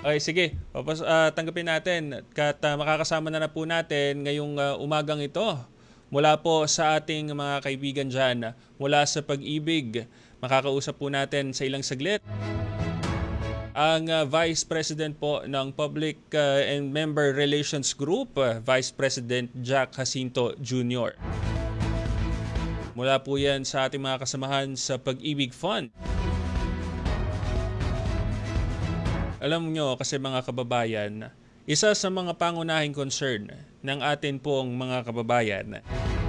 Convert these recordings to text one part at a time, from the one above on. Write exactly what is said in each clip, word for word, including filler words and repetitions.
Okay, sige. Papas, ah, tanggapin natin. At ah, makakasama na na po natin ngayong ah, umagang ito. Mula po sa ating mga kaibigan dyan, mula sa Pag-ibig, makakausap po natin sa ilang saglit ang ah, Vice President po ng Public ah, and Member Relations Group, ah, Vice President Jack Jacinto Junior Mula po yan sa ating mga kasamahan sa Pag-ibig Fund. Alam nyo kasi mga kababayan, isa sa mga pangunahing concern ng atin pong mga kababayan,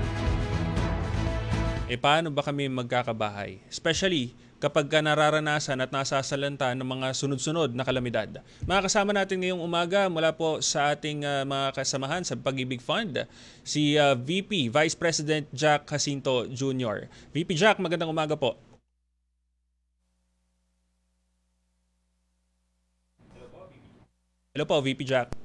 eh paano ba kami magkakabahay? Especially kapag ka nararanasan at nasasalanta ng mga sunod-sunod na kalamidad. Mga kasama natin ngayong umaga mula po sa ating uh, mga kasamahan sa Pag-ibig Fund, si uh, V P, Vice President Jack Jacinto Junior V P Jack, magandang umaga po. Hello po, V P Jack.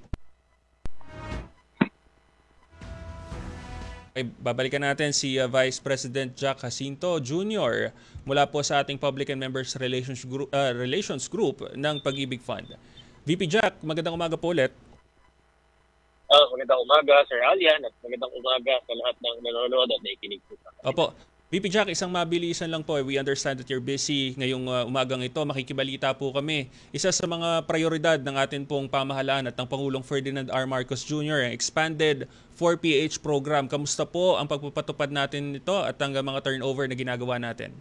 Okay, babalikan natin si uh, Vice President Jack Jacinto Junior mula po sa ating Public and Members Relations Group, uh, Relations Group ng Pag-ibig Fund. V P Jack, magandang umaga po ulit. Uh, magandang umaga, Sir Alian, at magandang umaga sa lahat ng nanonood at nakikinig po. Opo. V P Jack, isang mabilisan lang po. We understand that you're busy ngayong uh, umagang ito. Makikibalita po kami. Isa sa mga prioridad ng atin pong pamahalaan at ng Pangulong Ferdinand R. Marcos Junior, ang expanded four P H program. Kamusta po ang pagpapatupad natin nito at ang uh, mga turnover na ginagawa natin?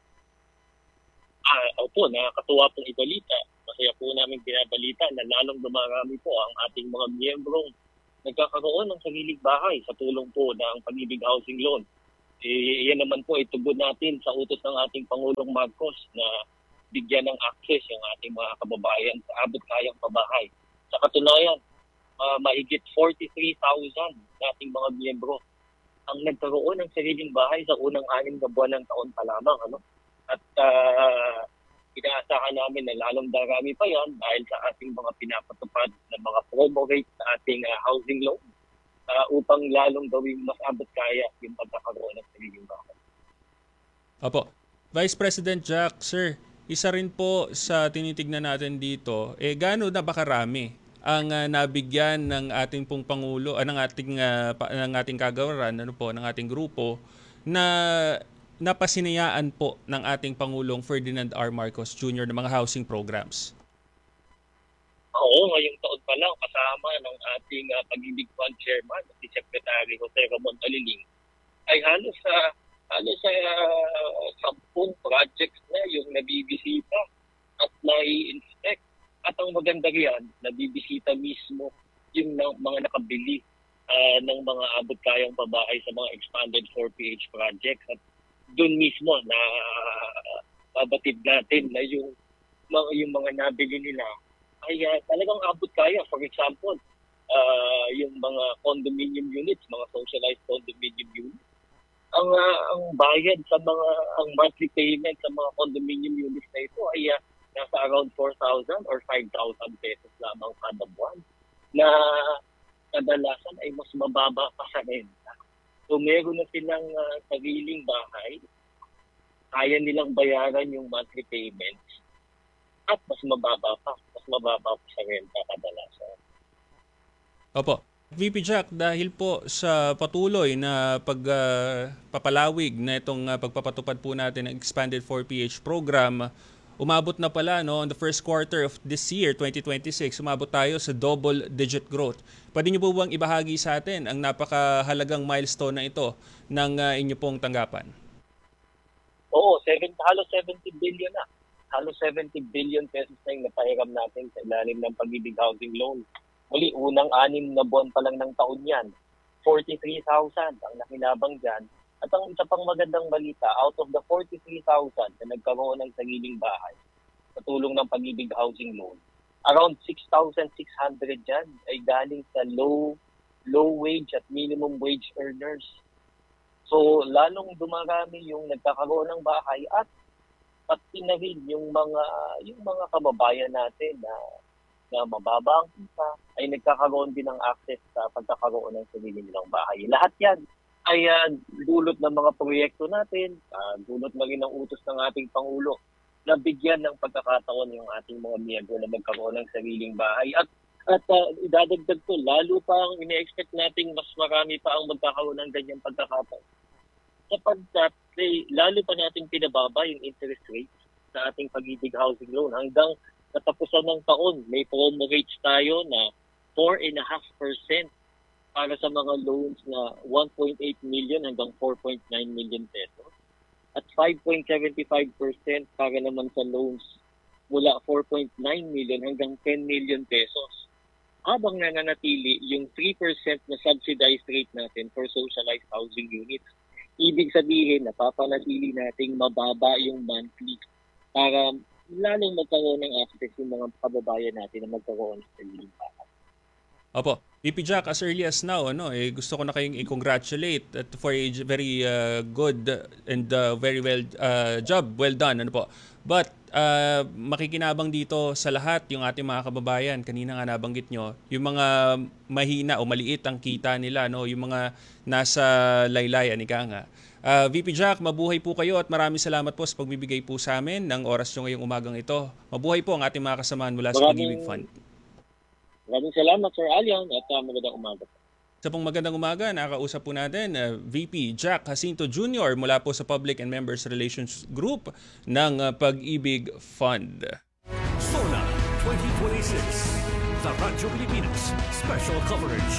Ah, opo, nakakatuwa pong ibalita. Masaya po namin binabalita na lalong dumarami po ang ating mga miyembrong nagkakaroon ng sariling bahay sa tulong po ng Pag-ibig Housing Loan. Eh, yan naman po itugod natin sa utos ng ating Pangulong Marcos na bigyan ng access yung ating mga kababayan sa abot kayang pabahay. Sa katunayan, uh, mahigit forty-three thousand nating mga miyembro ang nagkaroon ng sariling bahay sa unang anim na buwan ng taon pa lamang. Ano? At uh, inaasahan namin na lalong darami pa yan dahil sa ating mga pinapatupad na mga promo rate sa ating uh, housing loan. Uh, upang lalong gawing mas abot kaya yung pagkakaroon ng sariling bahay. Opo. Vice President Jack, sir, isa rin po sa tinitignan natin dito, eh gaano na ba karami ang uh, nabigyan ng ating pong Pangulo, uh, ng ating uh, pa, ng ating kagawaran, ano po, ng ating grupo na napasinayaan po ng ating Pangulong Ferdinand R. Marcos Junior ng mga housing programs? Oo, ngayong taon pa lang kasama ng ating uh, Pag-ibig Fund Chairman, si Secretary Jose Ramon Aliling, ay halos sa uh, halos sa uh, sampung projects na yung nabibisita at nai-inspect. At ang maganda riyan, nabibisita mismo yung na, mga nakabili uh, ng mga abot kayang pabahay sa mga expanded four P H projects. At doon mismo na uh, babatid natin na yung mga, yung mga nabili nila ay uh, talagang abot kaya. For example, uh, yung mga condominium units, mga socialized condominium units, ang uh, ang bayad sa mga, ang monthly payment sa mga condominium units na ito ay uh, nasa around four thousand or five thousand pesos lamang kada buwan, na kadalasan ay mas mababa pa sa renta. So meron na silang uh, sariling bahay, kaya nilang bayaran yung monthly payments, at mas mababa pa, mas mababa pa sa renta kadalasan. Opo. V P Jack, dahil po sa patuloy na pagpapalawig uh, na itong uh, pagpapatupad po natin ng expanded four P H program, umabot na pala no, on the first quarter of this year, twenty twenty-six, umabot tayo sa double-digit growth. Pwede niyo po bang ibahagi sa atin ang napakahalagang milestone na ito ng uh, inyo pong tanggapan? Oo, seven, halos seventy billion na. Halos seventy billion pesos na yung napahiram natin sa ilalim ng Pag-ibig Housing Loan. Muli, unang anim na buwan pa lang ng taon yan, forty-three thousand ang nakinabang dyan. At ang isa pang magandang balita, out of the forty-three thousand na nagkaroon ng sariling bahay sa tulong ng Pag-ibig Housing Loan, around six thousand six hundred dyan ay galing sa low low wage at minimum wage earners. So, lalong dumarami yung nagkakaroon ng bahay at pati na rin yung mga yung mga kababayan natin na na mababa ang kita ay nagkakaroon din ng access sa pagkakaroon ng sarili nilang bahay. Lahat yan ay uh, dulot ng mga proyekto natin, uh, dulot na rin ng utos ng ating Pangulo nabigyan ng pagkakataon yung ating mga miyembro na magkaroon ng sariling bahay. At at uh, idadagdag ko, lalo pa ang ine-expect nating mas marami pa ang magkakaroon ng ganyang pagkakataon. Sapagkat eh, lalo pa natin pinababa yung interest rate sa ating Pag-ibig Housing Loan. Hanggang katapusan ng taon, may promo rates tayo na four point five percent para sa mga loans na one point eight million hanggang four point nine million pesos. At five point seven five percent para naman sa loans mula four point nine million hanggang ten million pesos. Habang nananatili yung three percent na subsidized rate natin for socialized housing units. Ibig sabihin, napapanatili nating mababa yung monthly para lalong magkaroon ng access yung mga kababayan natin na magkaroon ng sariling bahay. Opo. V P Jack, as early as now, ano, eh, gusto ko na kayong i-congratulate at for a very uh, good and uh, very well uh, job. Well done. Ano po. But uh, makikinabang dito sa lahat yung ating mga kababayan. Kanina nga nabanggit nyo, yung mga mahina o maliit ang kita nila, no? Yung mga nasa laylayan, ika nga. Uh, V P Jack, mabuhay po kayo at maraming salamat po sa pagbibigay po sa amin ng oras nyo ngayong umagang ito. Mabuhay po ang ating mga kasamahan mula sa Pag-ibig Fund. Maraming salamat, Sir Alian, at uh, magandang umaga. Sa pong magandang umaga, nakakausap po natin uh, V P Jack Jacinto Junior mula po sa Public and Members Relations Group ng uh, Pag-ibig Fund. SONA twenty twenty-six, The Radyo Pilipinas Special Coverage.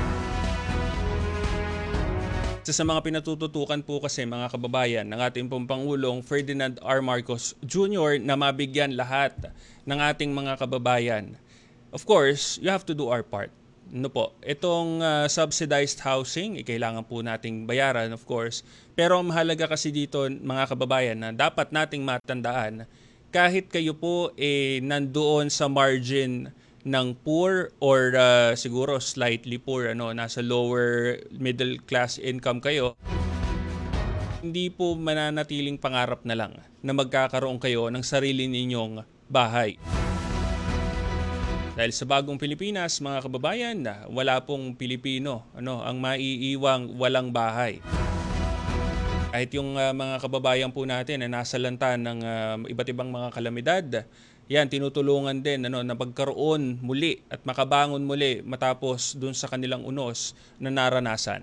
Sa mga pinatututukan po kasi mga kababayan ng ating pong Pangulong Ferdinand R. Marcos Junior na mabigyan lahat ng ating mga kababayan. Of course, you have to do our part. No po, itong uh, subsidized housing, eh, kailangan po nating bayaran of course. Pero ang mahalaga kasi dito mga kababayan na dapat nating matandaan, kahit kayo po eh, nandoon sa margin ng poor or uh, siguro slightly poor, ano, nasa lower middle class income kayo, hindi po mananatiling pangarap na lang na magkakaroon kayo ng sarili ninyong bahay. Dahil sa bagong Pilipinas, mga kababayan, wala pong Pilipino ano, ang maiiwang walang bahay. Kahit yung uh, mga kababayan po natin na nasa lantan ng uh, iba't ibang mga kalamidad, yan, tinutulungan din ano, na pagkaroon muli at makabangon muli matapos dun sa kanilang unos na naranasan.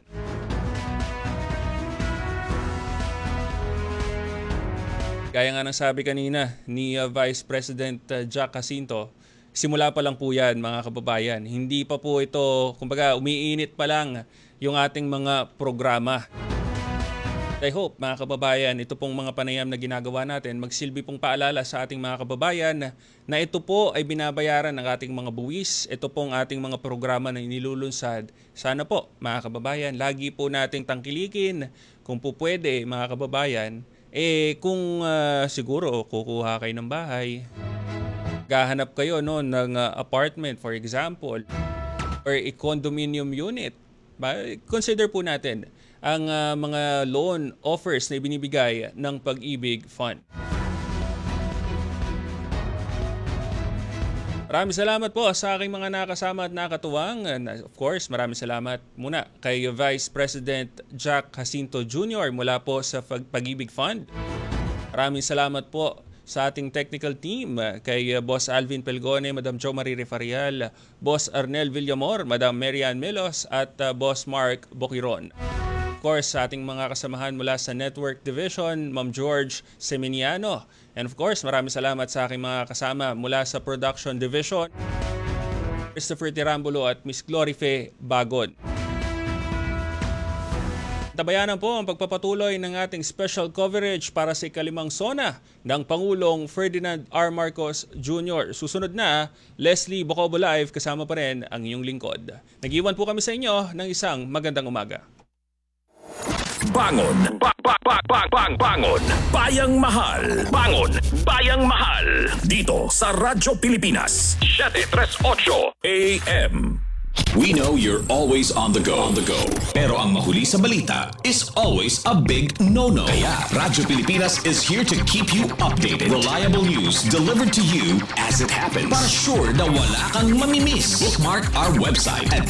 Gaya nga ng sabi kanina ni uh, Vice President uh, Jack Jacinto, simula pa lang po yan mga kababayan. Hindi pa po ito, kumbaga umiinit pa lang yung ating mga programa. I hope mga kababayan, ito pong mga panayam na ginagawa natin, magsilbi pong paalala sa ating mga kababayan na ito po ay binabayaran ng ating mga buwis. Ito pong ating mga programa na inilulunsad. Sana po mga kababayan, lagi po nating tangkilikin kung po pwede mga kababayan, eh kung uh, siguro kukuha kayo ng bahay, gahanap kayo no, ng uh, apartment for example or a condominium unit. Consider po natin ang uh, mga loan offers na ibinibigay ng Pag-ibig Fund. Maraming salamat po sa aking mga nakasama at nakatuwang. And of course, maraming salamat muna kay Vice President Jack Jacinto Junior mula po sa Pag-ibig Fund. Maraming salamat po sa ating technical team, kay Boss Alvin Pelgone, Madam Jo Marie Refarial, Boss Arnel Villamor, Madam Marian Melos, at uh, Boss Mark Boquiron. Of course, sa ating mga kasamahan mula sa Network Division, Ma'am George Seminiano. And of course, maraming salamat sa aking mga kasama mula sa Production Division, Christopher Tirambulo at Miss Glorife Bagon. Tabayanan po ang pagpapatuloy ng ating special coverage para sa ikalimang SONA ng Pangulong Ferdinand R. Marcos Junior Susunod na, Leslie Bocobo Live, kasama pa rin ang inyong lingkod. Nag-iwan po kami sa inyo ng isang magandang umaga. Bangon! Ba ba ba ba bang bangon! Bayang mahal! Bangon! Bayang mahal! Dito sa Radyo Pilipinas seven thirty-eight A M. We know you're always on the go. On the go. Pero ang mahuli sa balita is always a big no-no. Kaya Radyo Pilipinas is here to keep you updated. Reliable news delivered to you as it happens. Para sure na wala kang mamimiss. Bookmark our website at